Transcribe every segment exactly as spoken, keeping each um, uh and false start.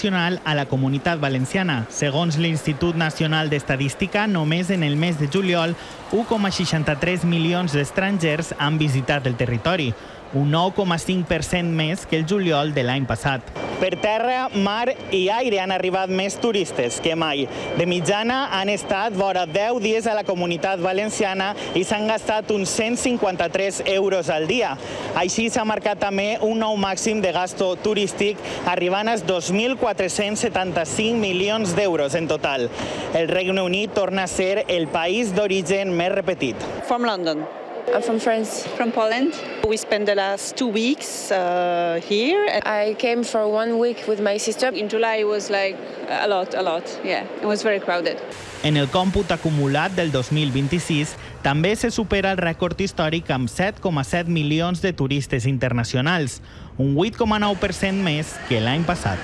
internacional a la Comunitat Valenciana. Segons l'Institut Nacional d'Estadística, només en el mes de juliol u coma seixanta-tres milions d'estrangers han visitat el territori, un nou coma cinc per cent més que el juliol de l'any passat. Per terra, mar i aire han arribat més turistes que mai. De mitjana han estat vora deu dies a la Comunitat Valenciana i s'han gastat uns cent cinquanta-tres euros al dia. Així s'ha marcat també un nou màxim de gasto turístic, arribant als dos mil quatre-cents setanta-cinc milions d'euros en total. El Regne Unit torna a ser el país d'origen més repetit. From London. I'm from France. From Poland. We spent the last two weeks uh, here. I came for one week with my sister. In July it was like a lot, a lot. Yeah, it was very crowded. En el còmput acumulat del dos mil vint-i-sis també se supera el rècord històric amb set coma set milions de turistes internacionals, un vuit coma nou per cent més que l'any passat.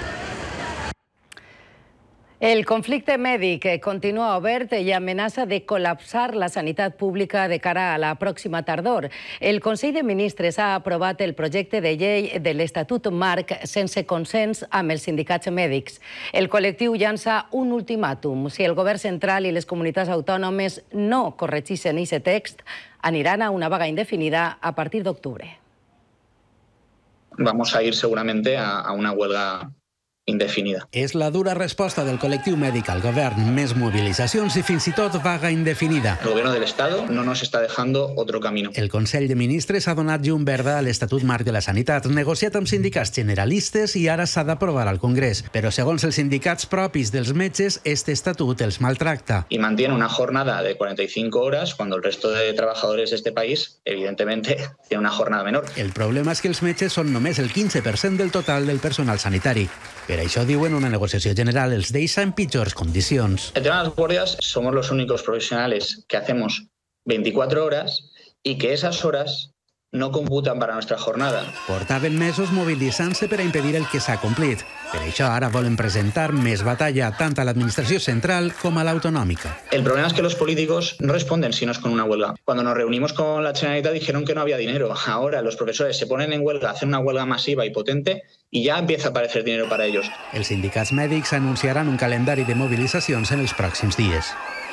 El conflicte mèdic continua obert i amenaça de col·lapsar la sanitat pública de cara a la pròxima tardor. El Consell de Ministres ha aprovat el projecte de llei de l'Estatut Marc sense consens amb els sindicats mèdics. El col·lectiu llança un ultimàtum. Si el govern central i les comunitats autònomes no corregeixen aquest text, aniran a una vaga indefinida a partir d'octubre. Vamos a ir seguramente a, a una huelga indefinida. És la dura resposta del col·lectiu mèdic al govern. Més mobilitzacions i fins i tot vaga indefinida. El gobierno del Estado no nos está dejando otro camino. El Consell de Ministres ha donat llum verda a l'Estatut Marc de la Sanitat, negociat amb sindicats generalistes i ara s'ha d'aprovar al Congrés. Però segons els sindicats propis dels metges, este estatut els maltracta. Y mantiene una jornada de cuarenta y cinco horas cuando el resto de trabajadores de este país, evidentemente, tiene una jornada menor. El problema és que els metges són només el quinze per cent del total del personal sanitari. Per això, diuen, una negociació general els deixa en pitjors condicions. El tema de las guardias, somos los únicos profesionales que hacemos veinticuatro horas y que esas horas no computan para nuestra jornada. Portaven mesos mobilitzant-se per a impedir el que s'ha complit. Per això ara volen presentar més batalla tant a l'administració central com a l'autonòmica. El problema es que los políticos no responden si no es con una huelga. Cuando nos reunimos con la Generalitat dijeron que no había dinero. Ahora los profesores se ponen en huelga, hacen una huelga masiva y potente y ya empieza a aparecer dinero para ellos. Els sindicats mèdics anunciaran un calendari de mobilitzacions en els pròxims dies.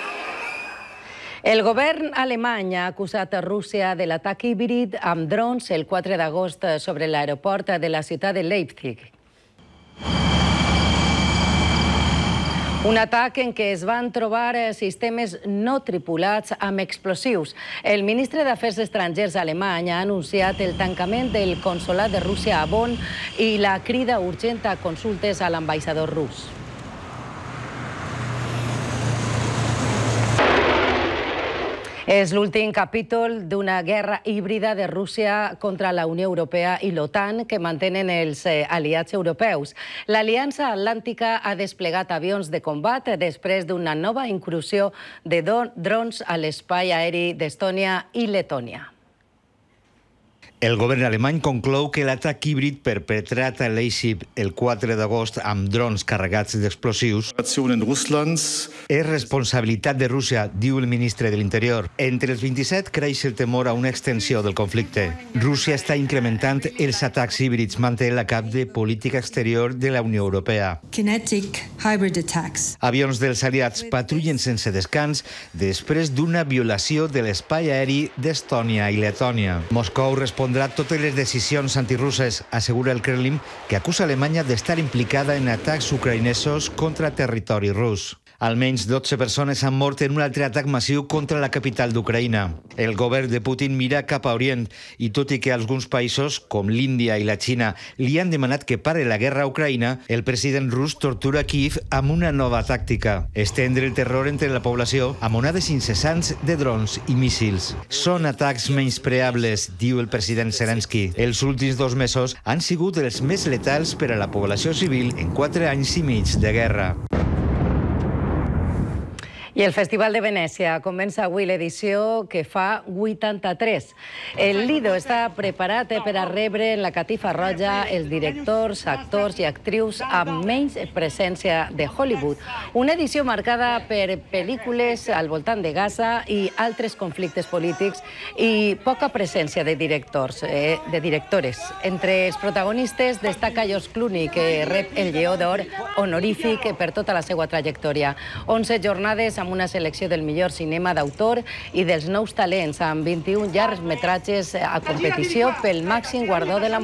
El govern alemany ha acusat a Rússia de l'atac híbrid amb drons el quatre d'agost sobre l'aeroport de la ciutat de Leipzig. Un atac en què es van trobar sistemes no tripulats amb explosius. El ministre d'Afers Estrangers alemany ha anunciat el tancament del consolat de Rússia a Bonn i la crida urgent a consultes a l'ambaixador rus. És l'últim capítol d'una guerra híbrida de Rússia contra la Unió Europea i l'OTAN que mantenen els aliats europeus. L'Aliança Atlàntica ha desplegat avions de combat després d'una nova incursió de drons a l'espai aeri d'Estònia i Letònia. El govern alemany conclou que l'atac híbrid perpetrat a Leipzig el quatre d'agost amb drons carregats d'explosius és responsabilitat de Rússia, diu el ministre de l'Interior. Entre els vint-i-set creix el temor a una extensió del conflicte. Rússia està incrementant els atacs híbrids, manté la cap de política exterior de la Unió Europea. Kinetic hybrid attacks. Avions dels aliats patrullen sense descans després d'una violació de l'espai aeri d'Estònia i Letònia. Moscou respondrà totes les decisions antirusses, assegura el Kremlin, que acusa Alemanya d'estar implicada en atacs ucraïnesos contra territori rus. Almenys dotze persones han mort en un altre atac massiu contra la capital d'Ucraïna. El govern de Putin mira cap a Orient i tot i que alguns països, com l'Índia i la Xina, li han demanat que pare la guerra a Ucraïna, el president rus tortura Kíev amb una nova tàctica: estendre el terror entre la població amb onades incessants de drons i míssils. Són atacs menyspreables, diu el president Zelensky. Els últims dos mesos han sigut els més letals per a la població civil en quatre anys i mig de guerra. I el Festival de Venècia comença avui l'edició que fa vuitanta-tres. El Lido està preparat per a rebre en la catifa roja els directors, actors i actrius amb menys presència de Hollywood. Una edició marcada per pel·lícules al voltant de Gaza i altres conflictes polítics i poca presència de directors, eh, de directores. Entre els protagonistes destaca George Clooney, que rep el Lleó d'Or honorífic per tota la seva trajectòria. onze jornades amb una selecció del millor cinema d'autor i dels nous talents, amb vint-i-un llargmetratges a competició pel màxim guardó de la